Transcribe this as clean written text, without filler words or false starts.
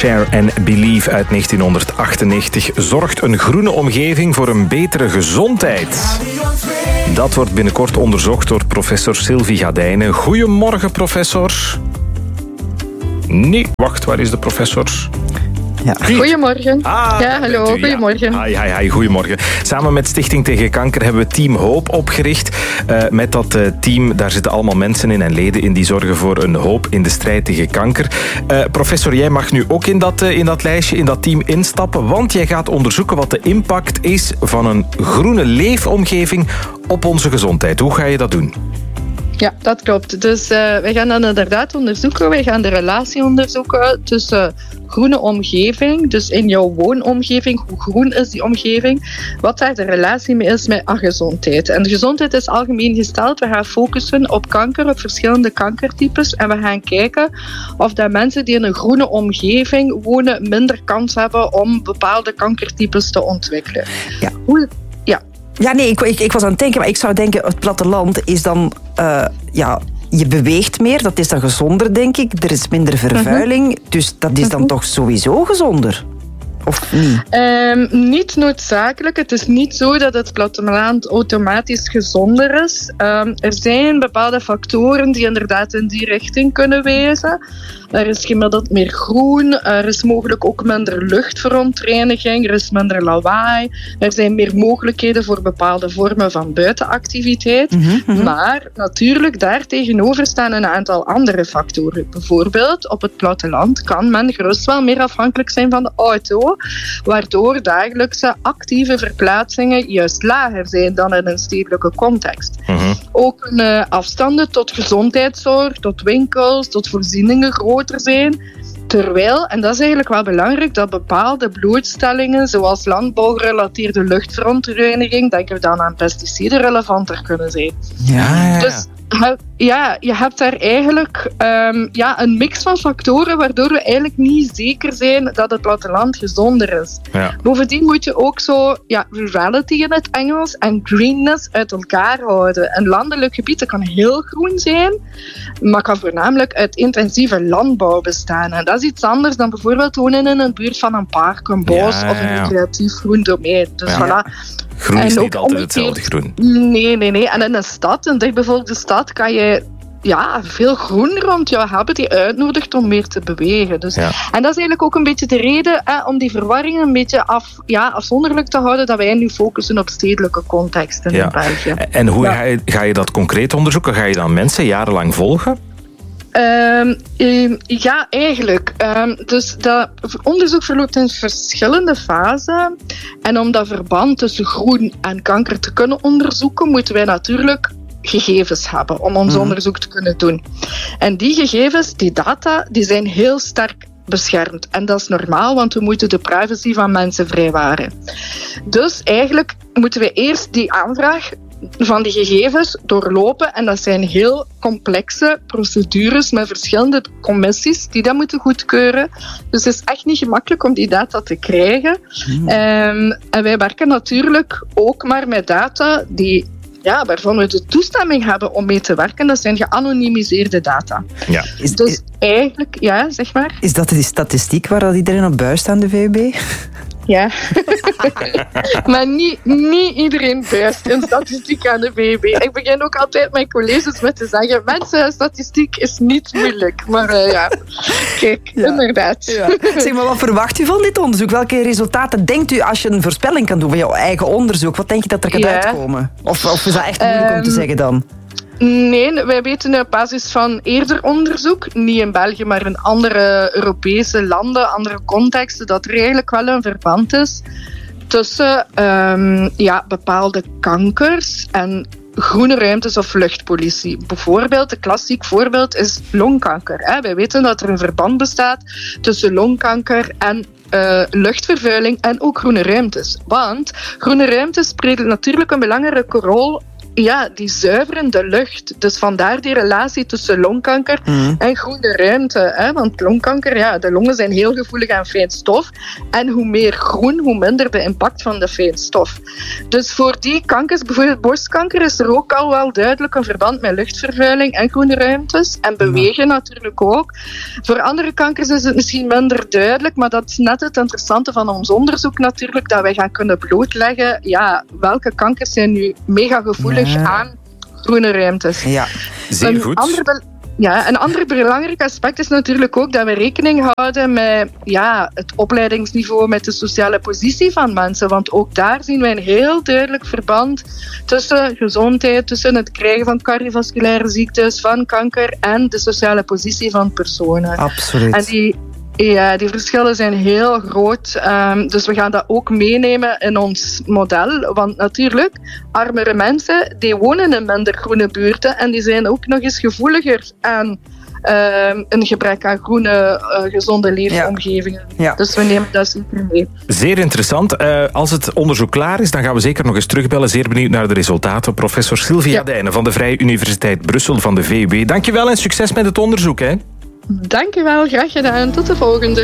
Share and Believe uit 1998 zorgt een groene omgeving voor een betere gezondheid. Dat wordt binnenkort onderzocht door professor Sylvie Gadijnen. Goedemorgen, professor. Nee, wacht, waar is de professor? Ja. Goedemorgen. Ja, hallo, goedemorgen. Hi, goedemorgen. Samen met Stichting Tegen Kanker hebben we Team Hoop opgericht. Met dat team, daar zitten allemaal mensen in en leden in die zorgen voor een hoop in de strijd tegen kanker. Professor, jij mag nu ook in dat lijstje, in dat team instappen, want jij gaat onderzoeken wat de impact is van een groene leefomgeving op onze gezondheid. Hoe ga je dat doen? Ja, dat klopt. Dus wij gaan dan inderdaad onderzoeken. Wij gaan de relatie onderzoeken tussen groene omgeving, dus in jouw woonomgeving, hoe groen is die omgeving, wat daar de relatie mee is met gezondheid. En de gezondheid is algemeen gesteld. We gaan focussen op kanker, op verschillende kankertypes. En we gaan kijken of dat mensen die in een groene omgeving wonen minder kans hebben om bepaalde kankertypes te ontwikkelen. Ja. Ja, nee, ik was aan het denken, maar ik zou denken, het platteland is dan, je beweegt meer, dat is dan gezonder, denk ik. Er is minder vervuiling, dus dat is dan toch sowieso gezonder? Of niet? Niet noodzakelijk. Het is niet zo dat het platteland automatisch gezonder is. Er zijn bepaalde factoren die inderdaad in die richting kunnen wijzen. Er is gemiddeld meer groen, er is mogelijk ook minder luchtverontreiniging, er is minder lawaai, er zijn meer mogelijkheden voor bepaalde vormen van buitenactiviteit. Maar natuurlijk, daartegenover staan een aantal andere factoren. Bijvoorbeeld, op het platteland kan men gerust wel meer afhankelijk zijn van de auto, waardoor dagelijkse actieve verplaatsingen juist lager zijn dan in een stedelijke context. Ook afstanden tot gezondheidszorg, tot winkels, tot voorzieningen groter zijn. Terwijl, en dat is eigenlijk wel belangrijk, dat bepaalde blootstellingen, zoals landbouwgerelateerde luchtverontreiniging, denk ik dan aan pesticiden, relevanter kunnen zijn. Ja. Dus je hebt daar eigenlijk een mix van factoren waardoor we eigenlijk niet zeker zijn dat het platteland gezonder is. Ja. Bovendien moet je ook zo rurality in het Engels en greenness uit elkaar houden. Een landelijk gebied kan heel groen zijn, maar kan voornamelijk uit intensieve landbouw bestaan. En dat is iets anders dan bijvoorbeeld wonen in een buurt van een park, een bos of een recreatief groen domein. Dus voilà. Groen is niet altijd hetzelfde groen. Nee. En in een stad, een dichtbevolkte stad, kan je veel groen rond jou hebben die uitnodigt om meer te bewegen. Dus, En dat is eigenlijk ook een beetje de reden om die verwarring een beetje afzonderlijk te houden, dat wij nu focussen op stedelijke contexten in België. En hoe ga je dat concreet onderzoeken? Ga je dan mensen jarenlang volgen? Ja, eigenlijk. Dus dat onderzoek verloopt in verschillende fasen. En om dat verband tussen groen en kanker te kunnen onderzoeken, moeten wij natuurlijk gegevens hebben om ons onderzoek te kunnen doen. En die gegevens, die data, die zijn heel sterk beschermd. En dat is normaal, want we moeten de privacy van mensen vrijwaren. Dus eigenlijk moeten we eerst die aanvraag van die gegevens doorlopen. En dat zijn heel complexe procedures met verschillende commissies die dat moeten goedkeuren. Dus het is echt niet gemakkelijk om die data te krijgen. En wij werken natuurlijk ook maar met data waarvan we de toestemming hebben om mee te werken. Dat zijn geanonimiseerde data. Ja. Eigenlijk, zeg maar. Is dat de statistiek waar dat iedereen op buist staat aan de VUB? Ja, maar niet iedereen buist in statistiek aan de VUB. Ik begin ook altijd mijn colleges met te zeggen, mensen, statistiek is niet moeilijk. Maar kijk, inderdaad. Ja. Zeg maar, wat verwacht u van dit onderzoek? Welke resultaten denkt u als je een voorspelling kan doen van jouw eigen onderzoek? Wat denk je dat er gaat uitkomen? Of is dat echt moeilijk om te zeggen dan? Nee, wij weten op basis van eerder onderzoek, niet in België, maar in andere Europese landen, andere contexten, dat er eigenlijk wel een verband is tussen bepaalde kankers en groene ruimtes of luchtpollutie. Bijvoorbeeld, een klassiek voorbeeld is longkanker. Wij weten dat er een verband bestaat tussen longkanker en luchtvervuiling en ook groene ruimtes. Want groene ruimtes spelen natuurlijk een belangrijke rol die zuiveren de lucht. Dus vandaar die relatie tussen longkanker en groene ruimte. Hè? Want longkanker, de longen zijn heel gevoelig aan fijnstof. En hoe meer groen, hoe minder de impact van de fijnstof. Dus voor die kankers, bijvoorbeeld borstkanker, is er ook al wel duidelijk een verband met luchtvervuiling en groene ruimtes. En bewegen natuurlijk ook. Voor andere kankers is het misschien minder duidelijk, maar dat is net het interessante van ons onderzoek natuurlijk, dat wij gaan kunnen blootleggen, welke kankers zijn nu mega gevoelig aan groene ruimtes. Ja, zeer goed. Een ander belangrijk aspect is natuurlijk ook dat we rekening houden met het opleidingsniveau, met de sociale positie van mensen. Want ook daar zien wij een heel duidelijk verband tussen gezondheid, tussen het krijgen van cardiovasculaire ziektes, van kanker en de sociale positie van personen. Absoluut. En die verschillen zijn heel groot. Dus we gaan dat ook meenemen in ons model. Want natuurlijk, armere mensen die wonen in minder groene buurten en die zijn ook nog eens gevoeliger aan een gebrek aan groene, gezonde leefomgevingen. Ja. Dus we nemen dat zeker mee. Zeer interessant. Als het onderzoek klaar is, dan gaan we zeker nog eens terugbellen. Zeer benieuwd naar de resultaten. Professor Sylvia Deynen van de Vrije Universiteit Brussel van de VUB. Dankjewel en succes met het onderzoek. Hè. Dankjewel, graag gedaan. Tot de volgende.